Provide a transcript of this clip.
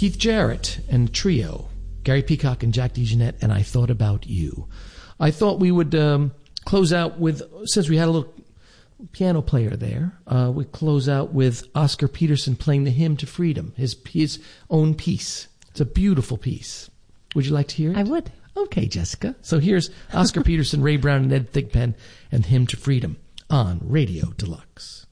Keith Jarrett and Trio, Gary Peacock and Jack DeJohnette, and I Thought About You. I thought we would close out with, since we had a little piano player there, we'd close out with Oscar Peterson playing the Hymn to Freedom, his own piece. It's a beautiful piece. Would you like to hear it? I would. Okay, Jessica. So here's Oscar Peterson, Ray Brown, and Ed Thigpen, and Hymn to Freedom on Radio Deluxe.